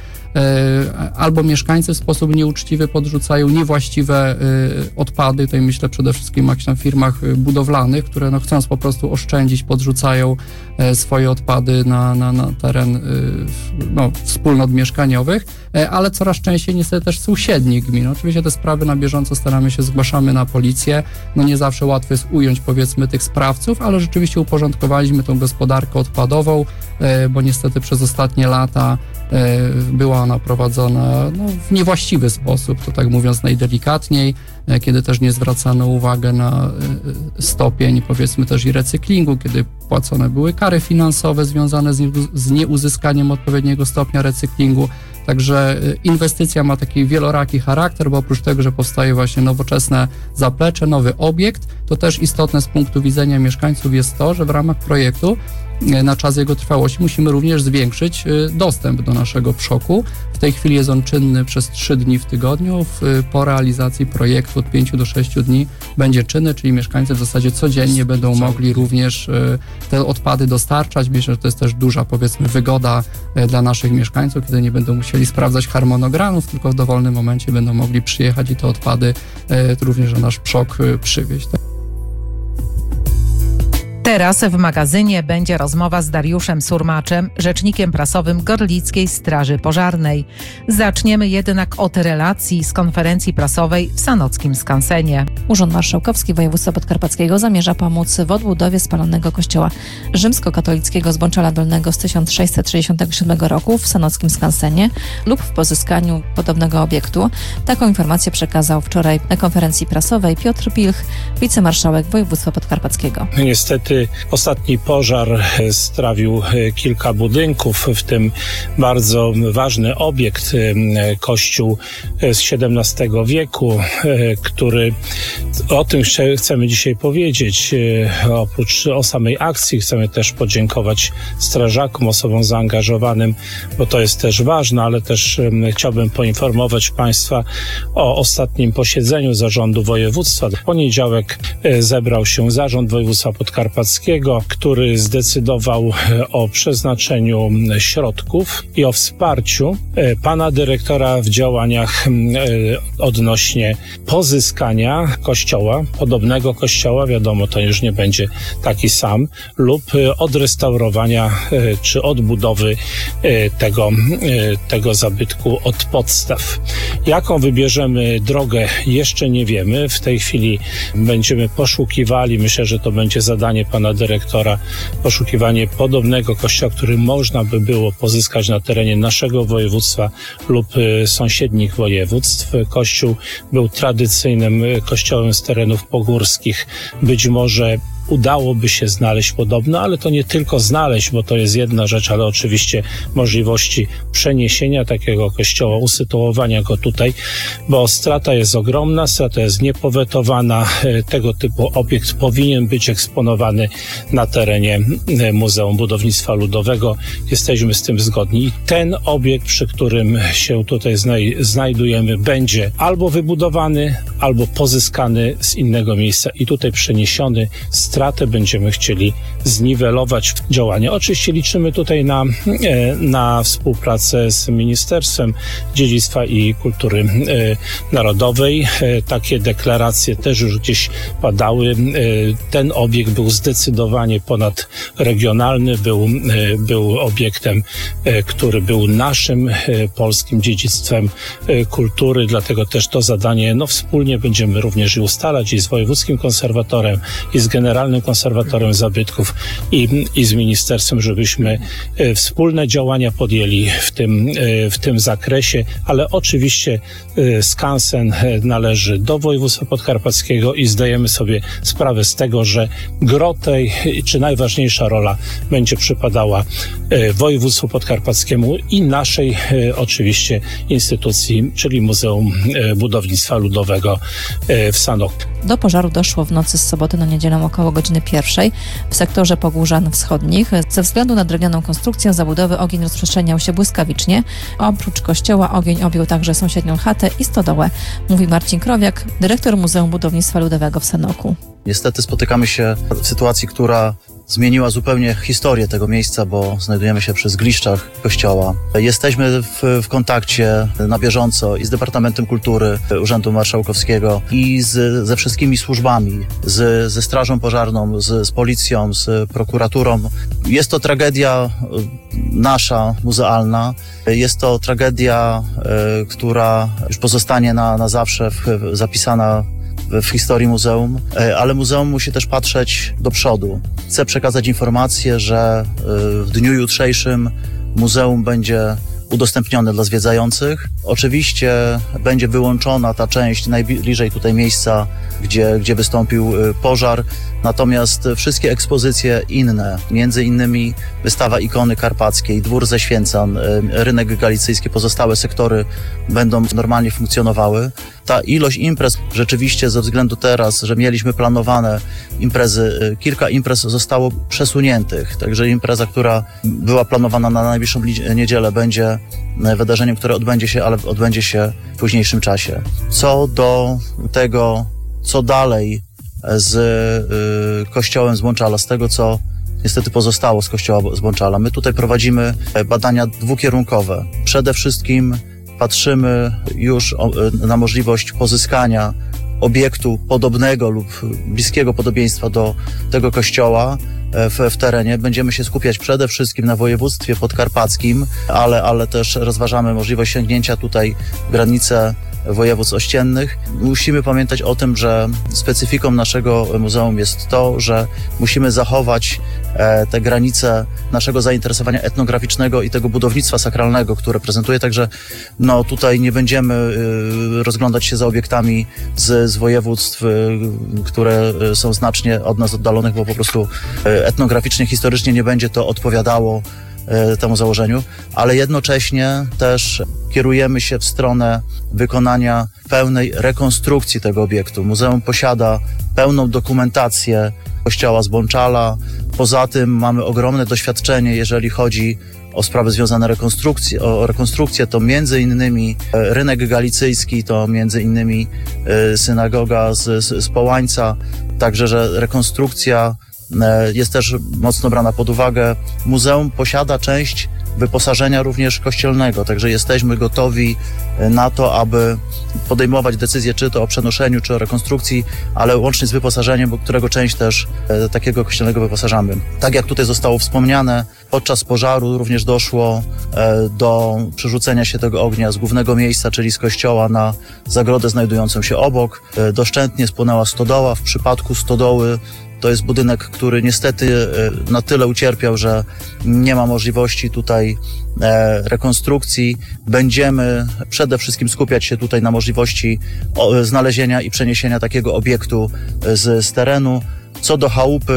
Speaker 5: albo mieszkańcy w sposób nieuczciwy podrzucają niewłaściwe odpady, tutaj myślę przede wszystkim o jakichś tam firmach budowlanych, które no chcąc po prostu oszczędzić, podrzucają swoje odpady na, na, na teren no, wspólnot mieszkaniowych, ale coraz częściej niestety też sąsiednich gmin. Oczywiście te sprawy na bieżąco staramy się, zgłaszamy na policję. No nie zawsze łatwo jest ująć, powiedzmy, tych sprawców, ale rzeczywiście uporządkowaliśmy tą gospodarkę odpadową, bo niestety przez ostatnie lata była ona prowadzona no, w niewłaściwy sposób, to tak mówiąc najdelikatniej, kiedy też nie zwracano uwagi na stopień, powiedzmy, też i recyklingu, kiedy płacone były kary finansowe związane z, nie, z nieuzyskaniem odpowiedniego stopnia recyklingu. Także inwestycja ma taki wieloraki charakter, bo oprócz tego, że powstaje właśnie nowoczesne zaplecze, nowy obiekt, to też istotne z punktu widzenia mieszkańców jest to, że w ramach projektu na czas jego trwałości, musimy również zwiększyć dostęp do naszego przoku. W tej chwili jest on czynny przez trzy dni w tygodniu. Po realizacji projektu od pięciu do sześciu dni będzie czynny, czyli mieszkańcy w zasadzie codziennie będą mogli również te odpady dostarczać. Myślę, że to jest też duża, powiedzmy, wygoda dla naszych mieszkańców, kiedy nie będą musieli sprawdzać harmonogramów, tylko w dowolnym momencie będą mogli przyjechać i te odpady również na nasz przok przywieźć.
Speaker 6: Teraz w magazynie będzie rozmowa z Dariuszem Surmaczem, rzecznikiem prasowym Gorlickiej Straży Pożarnej. Zaczniemy jednak od relacji z konferencji prasowej w sanockim skansenie.
Speaker 7: Urząd Marszałkowski Województwa Podkarpackiego zamierza pomóc w odbudowie spalonego kościoła rzymskokatolickiego z Bączala Dolnego z tysiąc sześćset sześćdziesiątego siódmego roku w sanockim skansenie lub w pozyskaniu podobnego obiektu. Taką informację przekazał wczoraj na konferencji prasowej Piotr Pilch, wicemarszałek Województwa Podkarpackiego.
Speaker 8: Niestety ostatni pożar strawił kilka budynków, w tym bardzo ważny obiekt, kościół z siedemnastego wieku, który o tym chcemy dzisiaj powiedzieć. Oprócz o samej akcji chcemy też podziękować strażakom, osobom zaangażowanym, bo to jest też ważne, ale też chciałbym poinformować Państwa o ostatnim posiedzeniu Zarządu Województwa. W poniedziałek zebrał się Zarząd Województwa Podkarpackiego, który zdecydował o przeznaczeniu środków i o wsparciu pana dyrektora w działaniach odnośnie pozyskania kościoła, podobnego kościoła, wiadomo, to już nie będzie taki sam, lub odrestaurowania czy odbudowy tego, tego zabytku od podstaw. Jaką wybierzemy drogę, jeszcze nie wiemy. W tej chwili będziemy poszukiwali, myślę, że to będzie zadanie pana dyrektora, poszukiwanie podobnego kościoła, który można by było pozyskać na terenie naszego województwa lub sąsiednich województw. Kościół był tradycyjnym kościołem z terenów pogórskich. Być może udałoby się znaleźć podobno, ale to nie tylko znaleźć, bo to jest jedna rzecz, ale oczywiście możliwości przeniesienia takiego kościoła, usytuowania go tutaj, bo strata jest ogromna, strata jest niepowetowana. Tego typu obiekt powinien być eksponowany na terenie Muzeum Budownictwa Ludowego. Jesteśmy z tym zgodni. I ten obiekt, przy którym się tutaj znaj- znajdujemy, będzie albo wybudowany, albo pozyskany z innego miejsca i tutaj przeniesiony. Stratę będziemy chcieli zniwelować w działania. Oczywiście liczymy tutaj na, na współpracę z Ministerstwem Dziedzictwa i Kultury Narodowej. Takie deklaracje też już gdzieś padały. Ten obiekt był zdecydowanie ponadregionalny, był, był obiektem, który był naszym polskim dziedzictwem kultury, dlatego też to zadanie no, wspólnie będziemy również i ustalać i z Wojewódzkim Konserwatorem, i z Generalnym Konserwatorem Zabytków i, i z ministerstwem, żebyśmy e, wspólne działania podjęli w tym, e, w tym zakresie, ale oczywiście e, skansen e, należy do województwa podkarpackiego i zdajemy sobie sprawę z tego, że gro tej, czy najważniejsza rola będzie przypadała e, województwu podkarpackiemu i naszej e, oczywiście instytucji, czyli Muzeum e, Budownictwa Ludowego e, w Sanoku.
Speaker 7: Do pożaru doszło w nocy z soboty na niedzielę około godziny pierwszej w sektorze Pogórzan Wschodnich. Ze względu na drewnianą konstrukcję zabudowy ogień rozprzestrzeniał się błyskawicznie. Oprócz kościoła ogień objął także sąsiednią chatę i stodołę, mówi Marcin Krowiak, dyrektor Muzeum Budownictwa Ludowego w Sanoku.
Speaker 9: Niestety spotykamy się w sytuacji, która zmieniła zupełnie historię tego miejsca, bo znajdujemy się przy zgliszczach kościoła. Jesteśmy w, w kontakcie na bieżąco i z Departamentem Kultury Urzędu Marszałkowskiego i z, ze wszystkimi służbami, z, ze Strażą Pożarną, z, z Policją, z prokuraturą. Jest to tragedia nasza, muzealna. Jest to tragedia, y, która już pozostanie na, na zawsze w, zapisana w historii muzeum, ale muzeum musi też patrzeć do przodu. Chcę przekazać informację, że w dniu jutrzejszym muzeum będzie udostępnione dla zwiedzających. Oczywiście będzie wyłączona ta część najbliżej tutaj miejsca, gdzie, gdzie wystąpił pożar, natomiast wszystkie ekspozycje inne, między innymi wystawa ikony karpackiej, dwór ze Święcan, rynek galicyjski, pozostałe sektory będą normalnie funkcjonowały. ta ilość imprez rzeczywiście ze względu teraz, że mieliśmy planowane imprezy, kilka imprez zostało przesuniętych. Także impreza, która była planowana na najbliższą niedzielę, będzie wydarzeniem, które odbędzie się, ale odbędzie się w późniejszym czasie. Co do tego, co dalej z y, kościołem z Błączala, z tego, co niestety pozostało z kościoła z Błączala. My tutaj prowadzimy badania dwukierunkowe. Przede wszystkim patrzymy już na możliwość pozyskania obiektu podobnego lub bliskiego podobieństwa do tego kościoła w, w terenie. Będziemy się skupiać przede wszystkim na województwie podkarpackim, ale, ale też rozważamy możliwość sięgnięcia tutaj granice województw ościennych. Musimy pamiętać o tym, że specyfiką naszego muzeum jest to, że musimy zachować e, te granice naszego zainteresowania etnograficznego i tego budownictwa sakralnego, które prezentuje. Także no, tutaj nie będziemy y, rozglądać się za obiektami z, z województw, y, które są znacznie od nas oddalonych, bo po prostu y, etnograficznie, historycznie nie będzie to odpowiadało temu założeniu, ale jednocześnie też kierujemy się w stronę wykonania pełnej rekonstrukcji tego obiektu. Muzeum posiada pełną dokumentację kościoła z Błączala. Poza tym mamy ogromne doświadczenie, jeżeli chodzi o sprawy związane rekonstrukcji, o rekonstrukcję, to między innymi rynek galicyjski, to między innymi synagoga z, z, z Połańca, także, że rekonstrukcja jest też mocno brana pod uwagę. Muzeum posiada część wyposażenia również kościelnego, także jesteśmy gotowi na to, aby podejmować decyzje czy to o przenoszeniu, czy o rekonstrukcji, ale łącznie z wyposażeniem, bo którego część też e, takiego kościelnego wyposażamy. Tak jak tutaj zostało wspomniane, podczas pożaru również doszło e, do przerzucenia się tego ognia z głównego miejsca, czyli z kościoła, na zagrodę znajdującą się obok. E, doszczętnie spłonęła stodoła. W przypadku stodoły to jest budynek, który niestety na tyle ucierpiał, że nie ma możliwości tutaj rekonstrukcji. Będziemy przede wszystkim skupiać się tutaj na możliwości znalezienia i przeniesienia takiego obiektu z, z terenu. Co do chałupy,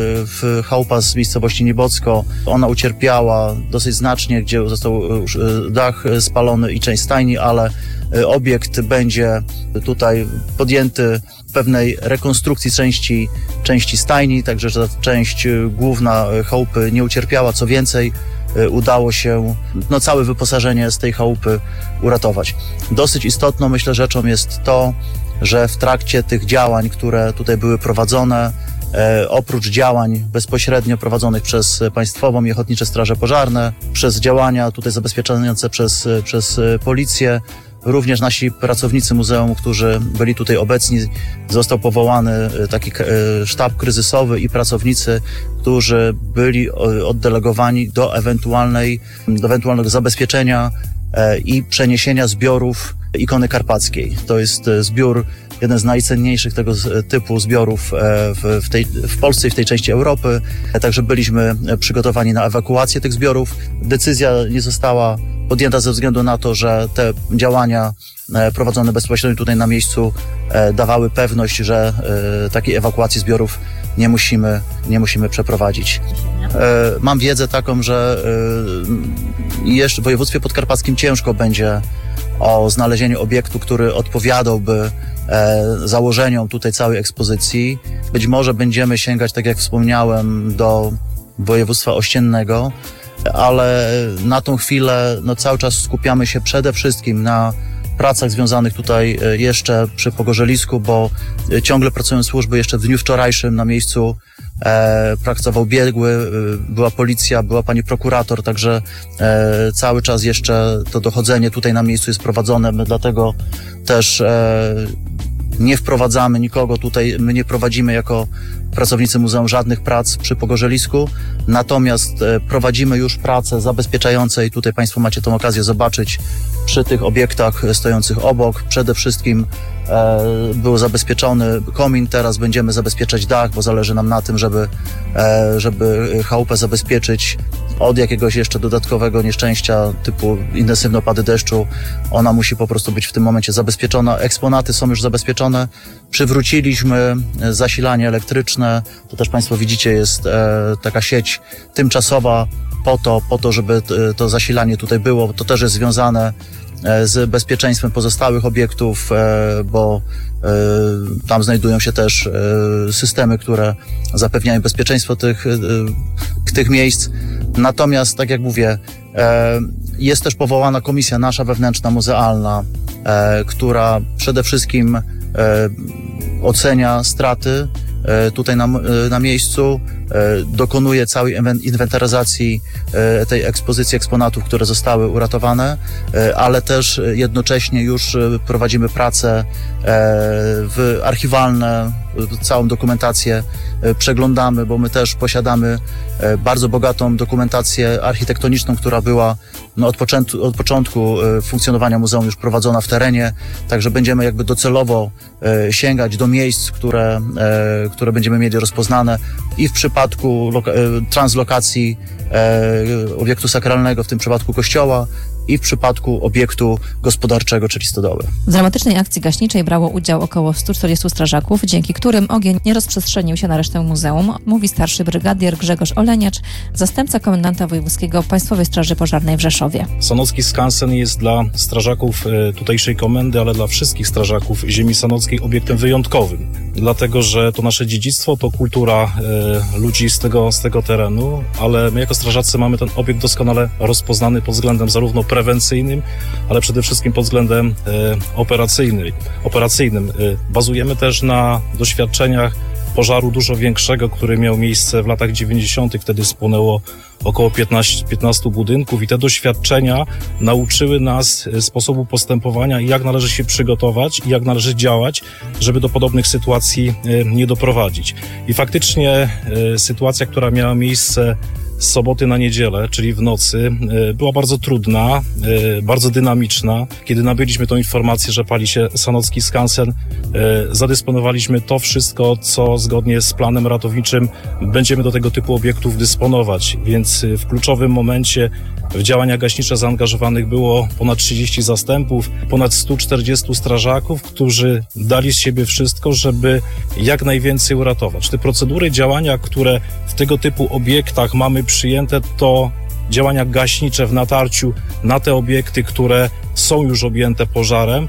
Speaker 9: w chałupa z miejscowości Niebocko, ona ucierpiała dosyć znacznie, gdzie został dach spalony i część stajni, ale obiekt będzie tutaj podjęty w pewnej rekonstrukcji części, części stajni, także że ta część główna chałupy nie ucierpiała. Co więcej, udało się no, całe wyposażenie z tej chałupy uratować. Dosyć istotną, myślę, rzeczą jest to, że w trakcie tych działań, które tutaj były prowadzone, e, oprócz działań bezpośrednio prowadzonych przez Państwową i Ochotnicze Straże Pożarne, przez działania tutaj zabezpieczające przez, przez policję, również nasi pracownicy muzeum, którzy byli tutaj obecni, został powołany taki sztab kryzysowy i pracownicy, którzy byli oddelegowani do ewentualnej, do ewentualnego zabezpieczenia i przeniesienia zbiorów ikony karpackiej. To jest zbiór, jeden z najcenniejszych tego typu zbiorów w, w, tej, w Polsce i w tej części Europy. Także byliśmy przygotowani na ewakuację tych zbiorów. Decyzja nie została podjęta ze względu na to, że te działania prowadzone bezpośrednio tutaj na miejscu dawały pewność, że takiej ewakuacji zbiorów nie musimy, nie musimy przeprowadzić. Mam wiedzę taką, że jeszcze w województwie podkarpackim ciężko będzie o znalezienie obiektu, który odpowiadałby założeniom tutaj całej ekspozycji. Być może będziemy sięgać, tak jak wspomniałem, do województwa ościennego, ale na tą chwilę no, cały czas skupiamy się przede wszystkim na pracach związanych tutaj jeszcze przy Pogorzelisku, bo ciągle pracują służby. Jeszcze w dniu wczorajszym na miejscu e, pracował biegły, była policja, była pani prokurator, także e, cały czas jeszcze to dochodzenie tutaj na miejscu jest prowadzone. My dlatego też e, nie wprowadzamy nikogo tutaj, my nie prowadzimy jako pracownicy muzeum żadnych prac przy Pogorzelisku, natomiast prowadzimy już prace zabezpieczające i tutaj Państwo macie tą okazję zobaczyć przy tych obiektach stojących obok. Przede wszystkim e, był zabezpieczony komin, teraz będziemy zabezpieczać dach, bo zależy nam na tym, żeby, e, żeby chałupę zabezpieczyć od jakiegoś jeszcze dodatkowego nieszczęścia typu intensywne opady deszczu. Ona musi po prostu być w tym momencie zabezpieczona. Eksponaty są już zabezpieczone. Przywróciliśmy zasilanie elektryczne. To też Państwo widzicie, jest e, taka sieć tymczasowa po to, po to, żeby to zasilanie tutaj było. To też jest związane z bezpieczeństwem pozostałych obiektów, bo tam znajdują się też systemy, które zapewniają bezpieczeństwo tych, tych miejsc. Natomiast, tak jak mówię, jest też powołana komisja nasza wewnętrzna, muzealna, która przede wszystkim ocenia straty tutaj na, na miejscu, dokonuje całej inwentaryzacji tej ekspozycji eksponatów, które zostały uratowane, ale też jednocześnie już prowadzimy prace w archiwalne, całą dokumentację przeglądamy, bo my też posiadamy bardzo bogatą dokumentację architektoniczną, która była no, od, początku, od początku funkcjonowania muzeum już prowadzona w terenie, także będziemy jakby docelowo sięgać do miejsc, które, które będziemy mieli rozpoznane i w przypadku loka- translokacji obiektu sakralnego, w tym przypadku kościoła, i w przypadku obiektu gospodarczego, czyli stodoły.
Speaker 7: W dramatycznej akcji gaśniczej brało udział około stu czterdziestu strażaków, dzięki którym ogień nie rozprzestrzenił się na resztę muzeum, mówi starszy brygadier Grzegorz Oleniacz, zastępca komendanta wojewódzkiego Państwowej Straży Pożarnej w Rzeszowie.
Speaker 10: Sanocki skansen jest dla strażaków tutejszej komendy, ale dla wszystkich strażaków ziemi sanockiej obiektem wyjątkowym. Dlatego, że to nasze dziedzictwo, to kultura e, ludzi z tego, z tego terenu, ale my jako strażacy mamy ten obiekt doskonale rozpoznany pod względem zarówno prewencyjnym, ale przede wszystkim pod względem e, operacyjnym. operacyjnym. E, bazujemy też na doświadczeniach pożaru dużo większego, który miał miejsce w latach dziewięćdziesiątych. Wtedy spłonęło około piętnastu budynków i te doświadczenia nauczyły nas sposobu postępowania i jak należy się przygotować i jak należy działać, żeby do podobnych sytuacji nie doprowadzić. I faktycznie sytuacja, która miała miejsce z soboty na niedzielę, czyli w nocy, była bardzo trudna, bardzo dynamiczna. Kiedy nabyliśmy tą informację, że pali się sanocki skansen, zadysponowaliśmy to wszystko, co zgodnie z planem ratowniczym będziemy do tego typu obiektów dysponować. Więc w kluczowym momencie w działania gaśnicze zaangażowanych było ponad trzydzieści zastępów, ponad stu czterdziestu strażaków, którzy dali z siebie wszystko, żeby jak najwięcej uratować. Te procedury działania, które w tego typu obiektach mamy przyjęte, to działania gaśnicze w natarciu na te obiekty, które są już objęte pożarem,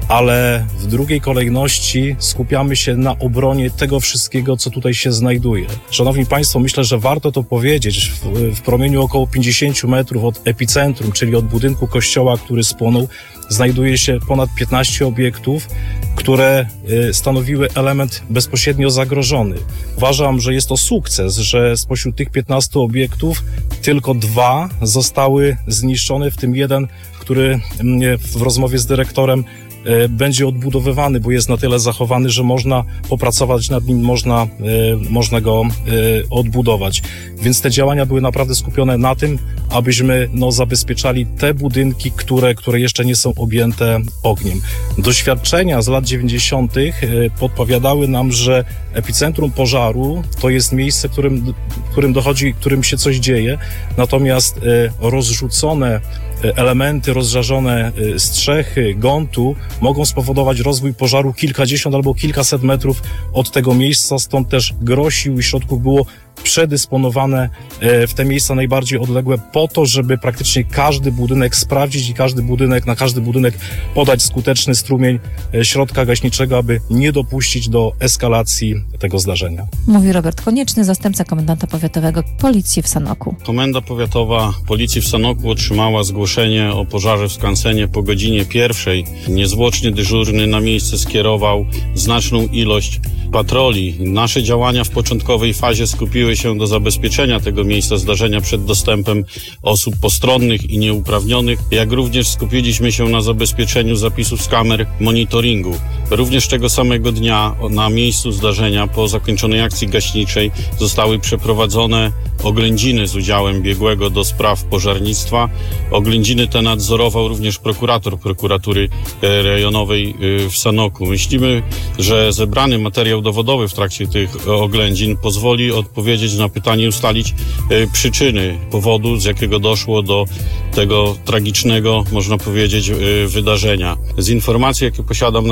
Speaker 10: ale w drugiej kolejności skupiamy się na obronie tego wszystkiego, co tutaj się znajduje. Szanowni Państwo, myślę, że warto to powiedzieć. W, w promieniu około pięćdziesięciu metrów od epicentrum, czyli od budynku kościoła, który spłonął, znajduje się ponad piętnaście obiektów, które y, stanowiły element bezpośrednio zagrożony. Uważam, że jest to sukces, że spośród tych piętnastu obiektów tylko dwa zostały zniszczone, w tym jeden, który y, w rozmowie z dyrektorem będzie odbudowywany, bo jest na tyle zachowany, że można popracować nad nim, można, można go odbudować. Więc te działania były naprawdę skupione na tym, abyśmy no, zabezpieczali te budynki, które, które jeszcze nie są objęte ogniem. Doświadczenia z lat dziewięćdziesiątych podpowiadały nam, że epicentrum pożaru to jest miejsce, w którym, którym dochodzi, którym się coś dzieje, natomiast rozrzucone elementy, rozżarzone strzechy, gontu mogą spowodować rozwój pożaru kilkadziesiąt albo kilkaset metrów od tego miejsca, stąd też gro sił i środków było przedysponowane w te miejsca najbardziej odległe po to, żeby praktycznie każdy budynek sprawdzić i każdy budynek, na każdy budynek podać skuteczny strumień środka gaśniczego, aby nie dopuścić do eskalacji tego zdarzenia.
Speaker 7: Mówi Robert Konieczny, zastępca komendanta powiatowego Policji w Sanoku.
Speaker 11: Komenda Powiatowa Policji w Sanoku otrzymała zgłoszenie o pożarze w skansenie po godzinie pierwszej. Niezwłocznie dyżurny na miejsce skierował znaczną ilość patroli. Nasze działania w początkowej fazie skupiły się do zabezpieczenia tego miejsca zdarzenia przed dostępem osób postronnych i nieuprawnionych, jak również skupiliśmy się na zabezpieczeniu zapisów z kamer monitoringu. Również tego samego dnia na miejscu zdarzenia po zakończonej akcji gaśniczej zostały przeprowadzone oględziny z udziałem biegłego do spraw pożarnictwa. Oględziny te nadzorował również prokurator prokuratury rejonowej w Sanoku. Myślimy, że zebrany materiał dowodowy w trakcie tych oględzin pozwoli odpowiedzieć na pytanie, ustalić przyczyny powodu, z jakiego doszło do tego tragicznego, można powiedzieć, wydarzenia. Z informacji, jakie posiadam na ten moment,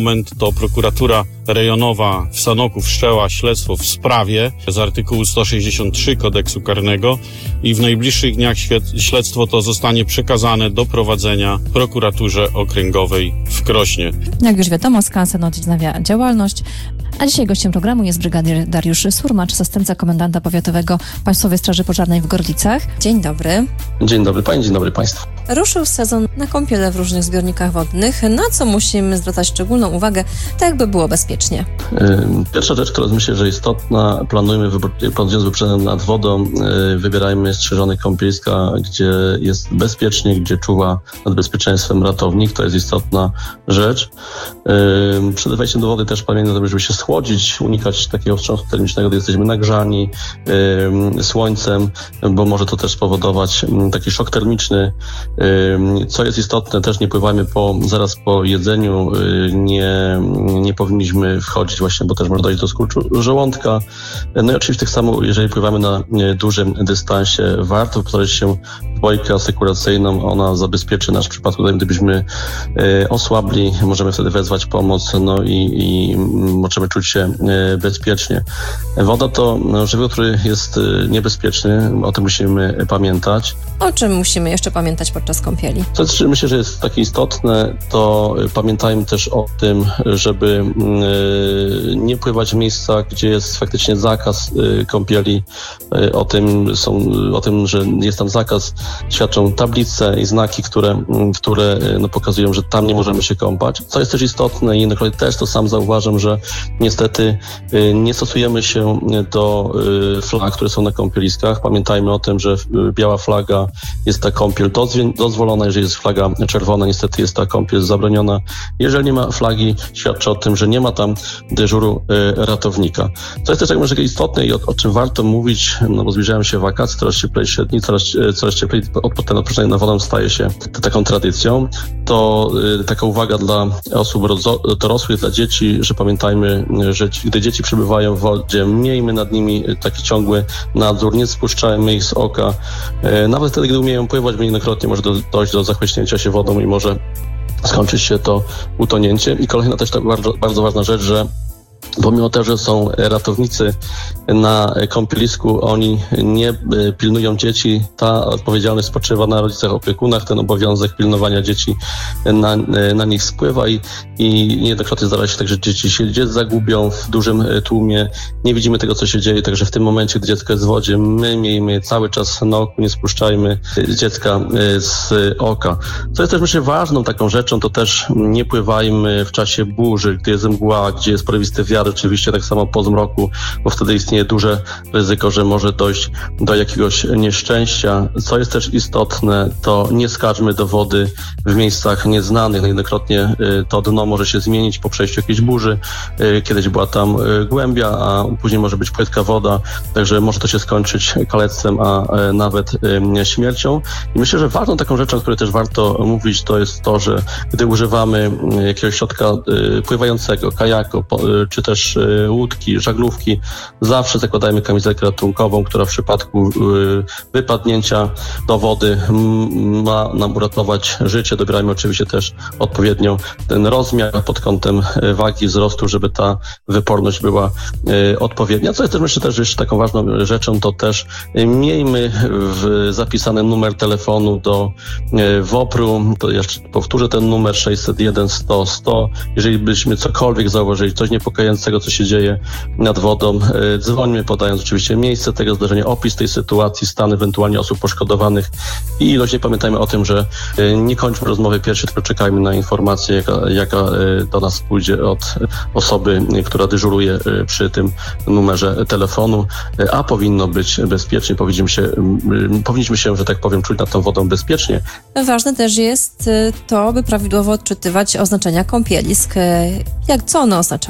Speaker 11: moment to prokuratura rejonowa w Sanoku wszczęła śledztwo w sprawie z artykułu sto sześćdziesiąt trzy kodeksu karnego i w najbliższych dniach śledztwo to zostanie przekazane do prowadzenia prokuraturze okręgowej w Krośnie.
Speaker 7: Jak już wiadomo, skansen odznawia działalność. A dzisiaj gościem programu jest brygadier Dariusz Surmacz, zastępca komendanta powiatowego Państwowej Straży Pożarnej w Gorlicach. Dzień dobry.
Speaker 12: Dzień dobry Pani, dzień dobry Państwu.
Speaker 7: Ruszył sezon na kąpiele w różnych zbiornikach wodnych. Na co musimy zwracać szczególną uwagę, tak by było bezpiecznie?
Speaker 12: Pierwsza rzecz, która myślę, że istotna, planujmy planując wyprzedzenie nad wodą, wybierajmy strzeżone kąpieliska, gdzie jest bezpiecznie, gdzie czuwa nad bezpieczeństwem ratownik. To jest istotna rzecz. Przed wejściem do wody też pamiętajmy, żeby się schłodzić, unikać takiego wstrząsu termicznego, gdy jesteśmy nagrzani słońcem, bo może to też spowodować taki szok termiczny. Co jest istotne, też nie pływajmy po, zaraz po jedzeniu, nie, nie powinniśmy wchodzić właśnie, bo też może dojść do skurczu żołądka. No i oczywiście tak samo, jeżeli pływamy na dużym dystansie, warto wyposażyć się w bojkę asekuracyjną, ona zabezpieczy nas w przypadku, gdybyśmy osłabli, możemy wtedy wezwać pomoc, no i, i możemy czuć się bezpiecznie. Woda to żywioł, który jest niebezpieczny, o tym musimy pamiętać.
Speaker 7: O czym musimy jeszcze pamiętać podczas kąpieli?
Speaker 12: Co jest, myślę, że jest takie istotne, to pamiętajmy też o tym, żeby nie pływać w miejscach, gdzie jest faktycznie zakaz kąpieli. O tym, są, o tym, że jest tam zakaz, świadczą tablice i znaki, które, które no, pokazują, że tam nie możemy się kąpać. Co jest też istotne i jednokrotnie też to sam zauważam, że niestety nie stosujemy się do flag, które są na kąpieliskach. Pamiętajmy o tym, że biała flaga jest ta kąpiel dozwolona, jeżeli jest flaga czerwona, niestety jest ta kąpiel zabroniona. Jeżeli nie ma flagi, świadczy o tym, że nie ma tam dyżuru ratownika. Co jest też tak może istotne i o, o czym warto mówić, no bo zbliżają się wakacje, coraz cieplejsze dni, coraz, coraz cieplej, ten odpoczynek na wodę staje się t- taką tradycją, to y, taka uwaga dla osób rodzo- dorosłych, dla dzieci, że pamiętajmy, że gdy dzieci przebywają w wodzie, miejmy nad nimi taki ciągły nadzór, nie spuszczajmy ich z oka. Y, nawet wtedy, gdy umieją pływać, bo niejednokrotnie może do, dojść do zachłyśnięcia się wodą i może skończyć się to utonięciem. I kolejna też tak bardzo, bardzo ważna rzecz, że pomimo tego, że są ratownicy na kąpielisku, oni nie pilnują dzieci. Ta odpowiedzialność spoczywa na rodzicach, opiekunach. Ten obowiązek pilnowania dzieci na, na nich spływa i, i niejednokrotnie zdarza się tak, że dzieci się gdzieś zagubią w dużym tłumie. Nie widzimy tego, co się dzieje, także w tym momencie, gdy dziecko jest w wodzie, my miejmy cały czas na oku, nie spuszczajmy dziecka z oka. Co jest też myślę ważną taką rzeczą, to też nie pływajmy w czasie burzy, gdy jest mgła, gdzie jest porywisty wiatr, oczywiście tak samo po zmroku, bo wtedy istnieje duże ryzyko, że może dojść do jakiegoś nieszczęścia. Co jest też istotne, to nie skaczmy do wody w miejscach nieznanych. Niejednokrotnie to dno może się zmienić po przejściu jakiejś burzy. Kiedyś była tam głębia, a później może być płytka woda, także może to się skończyć kalectwem, a nawet śmiercią. I myślę, że ważną taką rzeczą, o której też warto mówić, to jest to, że gdy używamy jakiegoś środka pływającego, kajaku, czy też łódki, żaglówki, zawsze zakładajmy kamizelkę ratunkową, która w przypadku wypadnięcia do wody ma nam uratować życie. Dobierajmy oczywiście też odpowiednio ten rozmiar pod kątem wagi, wzrostu, żeby ta wyporność była odpowiednia. Co jest też myślę też jeszcze taką ważną rzeczą, to też miejmy w zapisany numer telefonu do W O P R u. To jeszcze powtórzę ten numer sześćset jeden sto sto. Jeżeli byśmy cokolwiek zauważyli, coś niepokojącego, co się dzieje nad wodą, dzwońmy, podając oczywiście miejsce tego zdarzenia, opis tej sytuacji, stan ewentualnie osób poszkodowanych i ilość. Nie pamiętajmy o tym, że nie kończmy rozmowy pierwszy, tylko czekajmy na informację, jaka, jaka do nas pójdzie od osoby, która dyżuruje przy tym numerze telefonu, a powinno być bezpiecznie. Powinniśmy się, powinniśmy się, że tak powiem, czuć nad tą wodą bezpiecznie.
Speaker 7: Ważne też jest to, by prawidłowo odczytywać oznaczenia kąpielisk. Jak, co one oznaczają?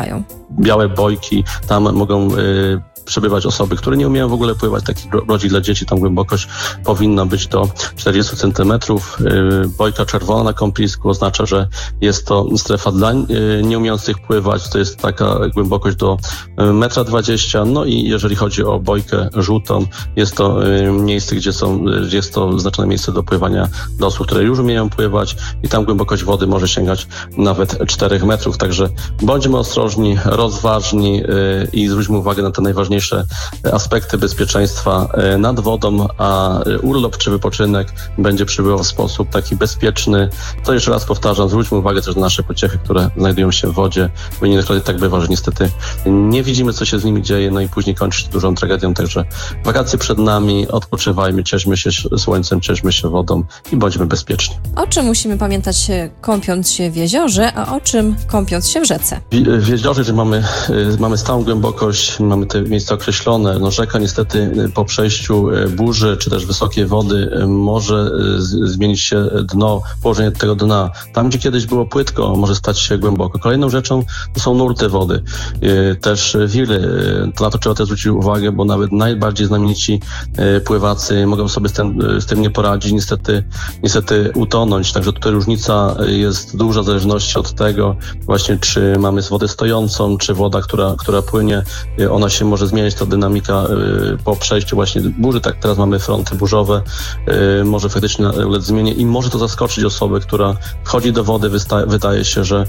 Speaker 12: białe bojki, tam mogą przebywać osoby, które nie umieją w ogóle pływać, takich brodzi dla dzieci, tam głębokość powinna być do czterdzieści centymetrów. Bojka czerwona na kąpisku oznacza, że jest to strefa dla nieumiejących pływać, to jest taka głębokość do metra dwadzieścia, no i jeżeli chodzi o bojkę żółtą, jest to miejsce, gdzie są, gdzie jest to znaczone miejsce do pływania dla osób, które już umieją pływać i tam głębokość wody może sięgać nawet czterech metrów, także bądźmy ostrożni, rozważni i zwróćmy uwagę na te najważniejsze aspekty bezpieczeństwa nad wodą, a urlop czy wypoczynek będzie przebywał w sposób taki bezpieczny. To jeszcze raz powtarzam, zwróćmy uwagę też na nasze pociechy, które znajdują się w wodzie, bo niejednokrotnie tak bywa, że niestety nie widzimy, co się z nimi dzieje, no i później kończy się dużą tragedią, także wakacje przed nami, odpoczywajmy, cieszmy się słońcem, cieszmy się wodą i bądźmy bezpieczni.
Speaker 7: O czym musimy pamiętać kąpiąc się w jeziorze, a o czym kąpiąc się w rzece?
Speaker 12: W, w jeziorze, że mamy, mamy stałą głębokość, mamy te miejsca określone. No rzeka niestety po przejściu burzy czy też wysokiej wody może z, zmienić się dno, położenie tego dna. Tam, gdzie kiedyś było płytko, może stać się głęboko. Kolejną rzeczą to są nurty wody. Też wiry. To na to trzeba też zwrócić uwagę, bo nawet najbardziej znamienici pływacy mogą sobie z tym, z tym nie poradzić, niestety, niestety utonąć. Także tutaj różnica jest duża w zależności od tego właśnie, czy mamy wodę stojącą, czy woda, która, która płynie, ona się może zmieniać, ta dynamika y, po przejściu właśnie burzy, tak teraz mamy fronty burzowe, y, może faktycznie ulec zmianie i może to zaskoczyć osobę, która wchodzi do wody, wysta- wydaje się, że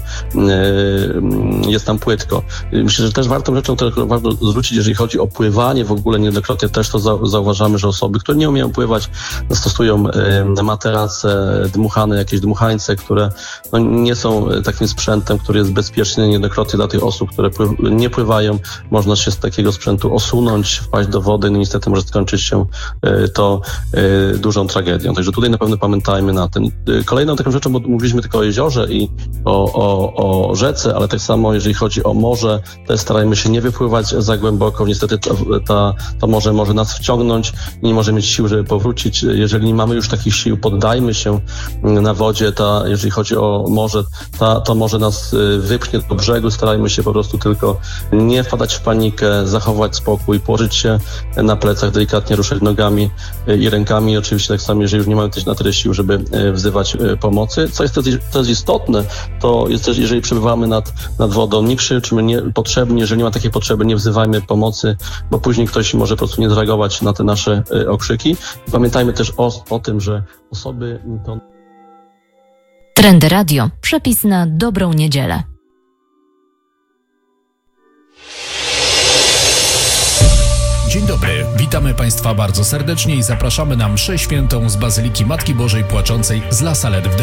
Speaker 12: y, jest tam płytko. Myślę, że też wartą rzeczą, którą warto zwrócić, jeżeli chodzi o pływanie, w ogóle niejednokrotnie też to za- zauważamy, że osoby, które nie umieją pływać, stosują y, materace, dmuchane, jakieś dmuchańce, które no, nie są takim sprzętem, który jest bezpieczny, niejednokrotnie dla tych osób, które pły- nie pływają, można się z takiego sprzętu osunąć, wpaść do wody, no niestety może skończyć się y, to y, dużą tragedią. Także tutaj na pewno pamiętajmy na tym. Y, kolejną taką rzeczą, bo mówiliśmy tylko o jeziorze i o, o, o rzece, ale tak samo jeżeli chodzi o morze, też starajmy się nie wypływać za głęboko. Niestety ta, ta, to morze może nas wciągnąć i nie możemy mieć sił, żeby powrócić. Jeżeli nie mamy już takich sił, poddajmy się na wodzie. Ta, jeżeli chodzi o morze, ta, to może nas wypchnie do brzegu. Starajmy się po prostu tylko nie wpadać w panikę, zachować spokój, położyć się na plecach, delikatnie ruszać nogami i rękami. Oczywiście tak samo, jeżeli już nie mamy na tyle sił, żeby wzywać pomocy. Co jest też, to jest istotne, to jest też, jeżeli przebywamy nad, nad wodą, nie krzyczymy nie, potrzebnie, jeżeli nie ma takiej potrzeby, nie wzywajmy pomocy, bo później ktoś może po prostu nie zareagować na te nasze okrzyki. Pamiętajmy też o, o tym, że osoby... To...
Speaker 13: Trendy Radio. Przepis na dobrą niedzielę.
Speaker 14: Dzień dobry, witamy Państwa bardzo serdecznie i zapraszamy na mszę świętą z Bazyliki Matki Bożej Płaczącej z La Salette w